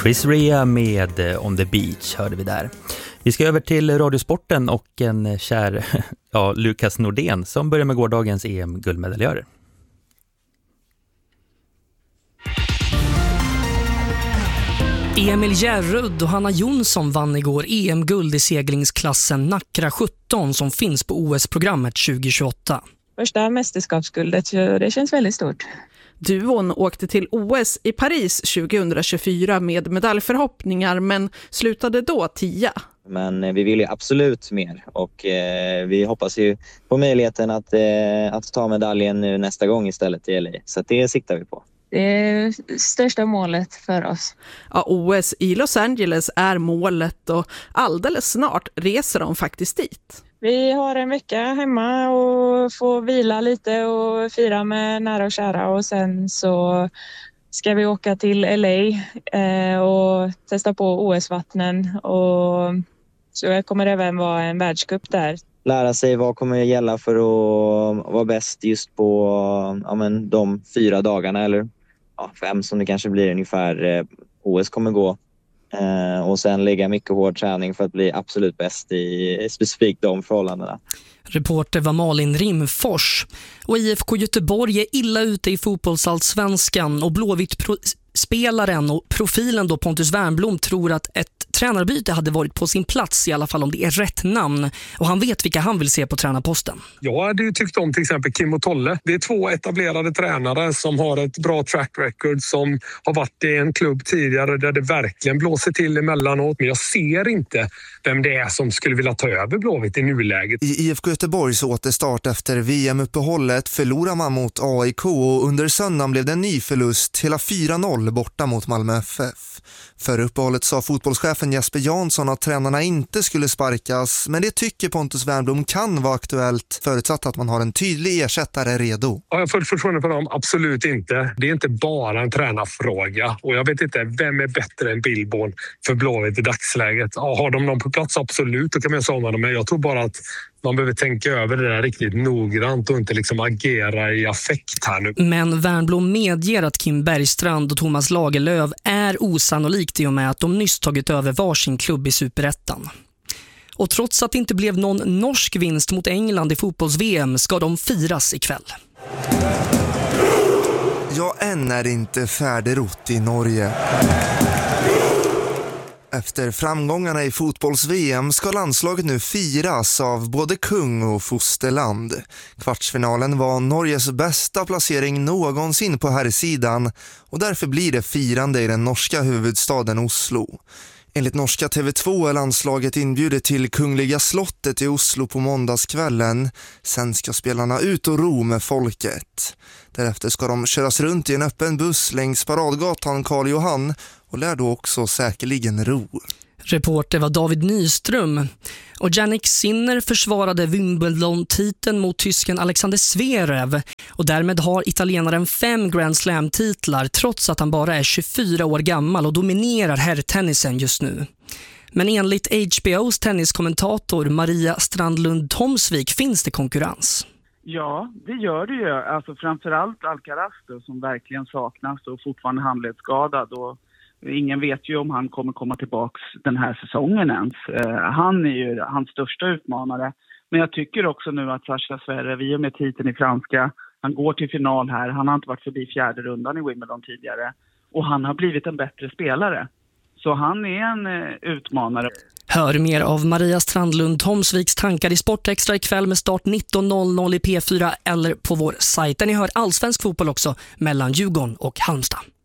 Chris Rea med On the Beach hörde vi där. Vi ska över till Radiosporten och en kär Lukas Nordén som börjar med gårdagens EM-guldmedaljörer. Emil Järrud och Hanna Jonsson vann igår EM-guld i seglingsklassen Nacra 17 som finns på OS-programmet 2028. Första mästerskapsguldet, det känns väldigt stort. Duon åkte till OS i Paris 2024 med medaljförhoppningar men slutade då 10. Men vi vill ju absolut mer och vi hoppas ju på möjligheten att ta medaljen nu nästa gång istället i LA. Så det siktar vi på. Det är största målet för oss. Ja, OS i Los Angeles är målet och alldeles snart reser de faktiskt dit. Vi har en vecka hemma och får vila lite och fira med nära och kära. Och sen så ska vi åka till LA och testa på OS-vattnen. Och så det kommer även vara en världscup där. Lära sig vad kommer att gälla för att vara bäst just på de 4 dagarna eller 5 som det kanske blir ungefär. OS kommer gå. Och sen lägga mycket hård träning för att bli absolut bäst i specifikt de förhållandena. Reporter var Malin Rimfors. Och IFK Göteborg är illa ute i fotbollsallsvenskan och Blåvitt-spelaren och profilen då Pontus Wernbloom tror att ett tränarbyte hade varit på sin plats, i alla fall om det är rätt namn. Och han vet vilka han vill se på tränarposten. Jag hade ju tyckt om till exempel Kim och Tolle. Det är 2 etablerade tränare som har ett bra track record, som har varit i en klubb tidigare där det verkligen blåser till emellanåt. Men jag ser inte vem det är som skulle vilja ta över Blåvitt i nuläget. I IFK Göteborgs återstart efter VM-uppehållet förlorar man mot AIK och under söndagen blev det en ny förlust, hela 4-0 borta mot Malmö FF. För uppehållet sa fotbollschefen Jesper Jansson att tränarna inte skulle sparkas, men det tycker Pontus Wernbloom kan vara aktuellt förutsatt att man har en tydlig ersättare redo. Ja, jag har fullt förtroende för dem, absolut inte. Det är inte bara en tränarfråga och jag vet inte vem är bättre än Billborn för Blåvitt i dagsläget. Ja, har de någon på plats, absolut, då kan man säga om dem, men jag tror bara att man behöver tänka över det där riktigt noggrant och inte agera i affekt här nu. Men Wernbloom medger att Kim Bergstrand och Thomas Lagerlöf är osannolikt i och med att de nyss tagit över varsin klubb i Superettan. Och trots att det inte blev någon norsk vinst mot England i fotbolls-VM ska de firas ikväll. Ja, än är det inte färdigrott i Norge. Efter framgångarna i fotbolls-VM ska landslaget nu firas av både kung och fosterland. Kvartsfinalen var Norges bästa placering någonsin på herrsidan och därför blir det firande i den norska huvudstaden Oslo. Enligt norska TV2 är landslaget inbjudet till Kungliga slottet i Oslo på måndagskvällen. Sen ska spelarna ut och ro med folket. Därefter ska de köras runt i en öppen buss längs paradgatan Karl Johan och lär då också säkerligen ro. Reporter var David Nyström. Och Jannik Sinner försvarade Wimbledon-titeln mot tysken Alexander Zverev. Och därmed har italienaren 5 Grand Slam-titlar trots att han bara är 24 år gammal och dominerar herrtennisen just nu. Men enligt HBOs tenniskommentator Maria Strandlund Tomsvik finns det konkurrens. Ja, det gör det ju. Alltså framförallt Alcaraz då, som verkligen saknas och fortfarande handledsskadad. Och ingen vet ju om han kommer komma tillbaks den här säsongen ens. Han är ju hans största utmanare. Men jag tycker också nu att Sascha Zverev, i och med titeln i franska, han går till final här. Han har inte varit förbi 4:e rundan i Wimbledon tidigare. Och han har blivit en bättre spelare. Så han är en utmanare. Hör mer av Maria Strandlund Tomsviks tankar i Sportextra ikväll med start 19.00 i P4 eller på vår sajt där ni hör allsvensk fotboll också mellan Djurgården och Halmstad.